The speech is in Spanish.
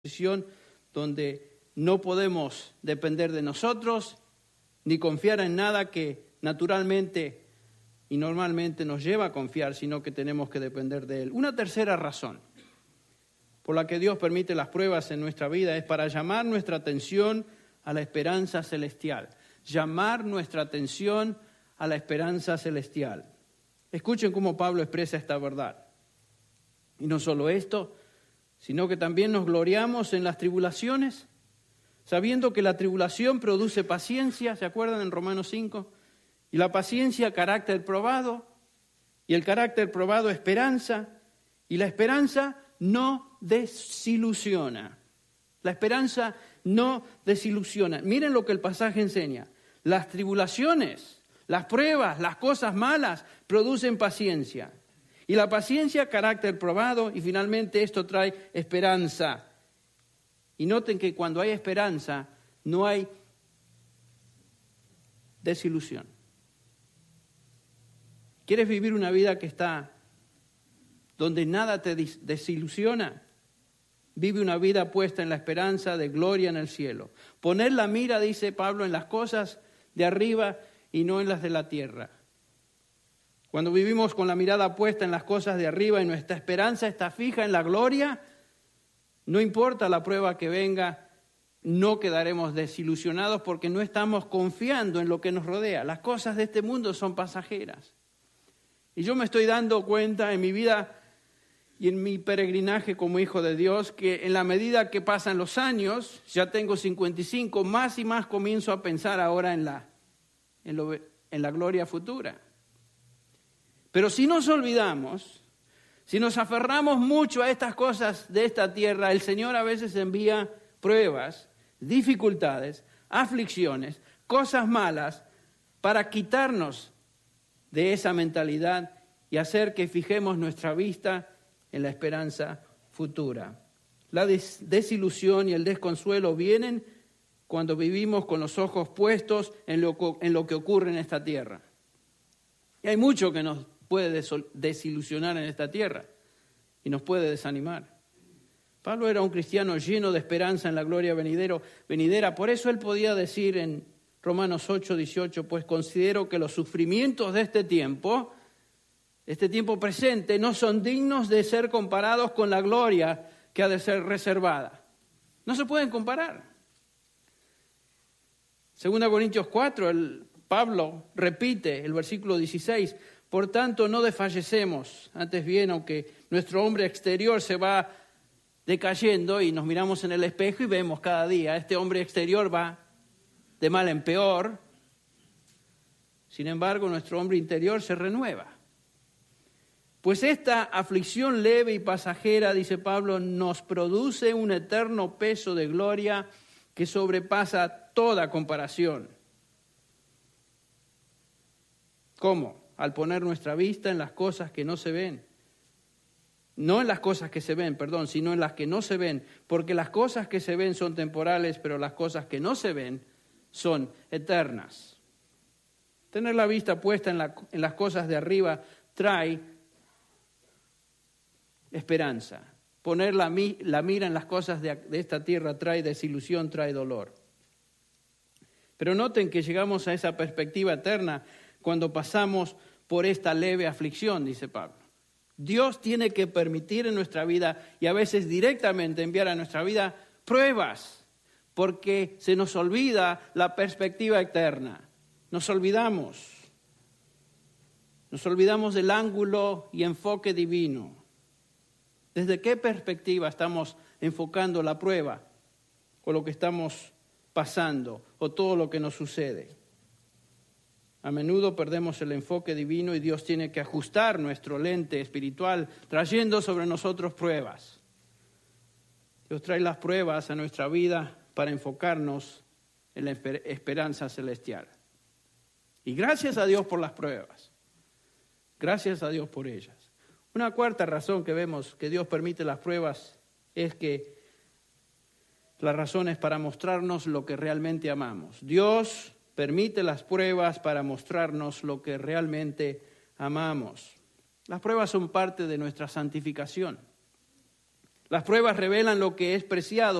posición donde no podemos depender de nosotros ni confiar en nada que naturalmente y normalmente nos lleva a confiar, sino que tenemos que depender de Él. Una tercera razón por la que Dios permite las pruebas en nuestra vida es para llamar nuestra atención a la esperanza celestial. Llamar nuestra atención a la esperanza celestial. Escuchen cómo Pablo expresa esta verdad. Y no solo esto, sino que también nos gloriamos en las tribulaciones, sabiendo que la tribulación produce paciencia, ¿se acuerdan en Romanos 5? Y la paciencia, carácter probado, y el carácter probado, esperanza, y la esperanza no desilusiona. La esperanza no desilusiona. Miren lo que el pasaje enseña. Las tribulaciones, las pruebas, las cosas malas producen paciencia. Y la paciencia, carácter probado, y finalmente esto trae esperanza. Y noten que cuando hay esperanza, no hay desilusión. ¿Quieres vivir una vida que está donde nada te desilusiona? Vive una vida puesta en la esperanza de gloria en el cielo. Poner la mira, dice Pablo, en las cosas de arriba y no en las de la tierra. Cuando vivimos con la mirada puesta en las cosas de arriba y nuestra esperanza está fija en la gloria, no importa la prueba que venga, no quedaremos desilusionados porque no estamos confiando en lo que nos rodea. Las cosas de este mundo son pasajeras. Y yo me estoy dando cuenta en mi vida y en mi peregrinaje como hijo de Dios que en la medida que pasan los años, ya tengo 55, más y más comienzo a pensar ahora en la gloria futura. Pero si nos olvidamos, si nos aferramos mucho a estas cosas de esta tierra, el Señor a veces envía pruebas, dificultades, aflicciones, cosas malas para quitarnos de esa mentalidad y hacer que fijemos nuestra vista en la esperanza futura. La desilusión y el desconsuelo vienen cuando vivimos con los ojos puestos en lo que ocurre en esta tierra. Y hay mucho que nos puede desilusionar en esta tierra y nos puede desanimar. Pablo era un cristiano lleno de esperanza en la gloria venidera. Por eso él podía decir en Romanos 8:18, pues considero que los sufrimientos de este tiempo presente, no son dignos de ser comparados con la gloria que ha de ser reservada. No se pueden comparar. 2 Corintios 4, Pablo repite el versículo 16, por tanto no desfallecemos, antes bien, aunque nuestro hombre exterior se va decayendo y nos miramos en el espejo y vemos cada día, este hombre exterior va de mal en peor, sin embargo nuestro hombre interior se renueva. Pues esta aflicción leve y pasajera, dice Pablo, nos produce un eterno peso de gloria que sobrepasa toda comparación. ¿Cómo? Al poner nuestra vista en las cosas que no se ven. No en las cosas que se ven, sino en las que no se ven. Porque las cosas que se ven son temporales, pero las cosas que no se ven son eternas. Tener la vista puesta en las cosas de arriba trae esperanza. Poner la mira en las cosas de esta tierra trae desilusión, trae dolor. Pero noten que llegamos a esa perspectiva eterna cuando pasamos por esta leve aflicción, dice Pablo. Dios tiene que permitir en nuestra vida y a veces directamente enviar a nuestra vida pruebas, porque se nos olvida la perspectiva eterna. Nos olvidamos del ángulo y enfoque divino. ¿Desde qué perspectiva estamos enfocando la prueba o lo que estamos pasando o todo lo que nos sucede? A menudo perdemos el enfoque divino y Dios tiene que ajustar nuestro lente espiritual trayendo sobre nosotros pruebas. Dios trae las pruebas a nuestra vida para enfocarnos en la esperanza celestial. Y gracias a Dios por las pruebas. Gracias a Dios por ellas. Una cuarta razón que vemos que Dios permite las pruebas es que la razón es para mostrarnos lo que realmente amamos. Dios permite las pruebas para mostrarnos lo que realmente amamos. Las pruebas son parte de nuestra santificación. Las pruebas revelan lo que es preciado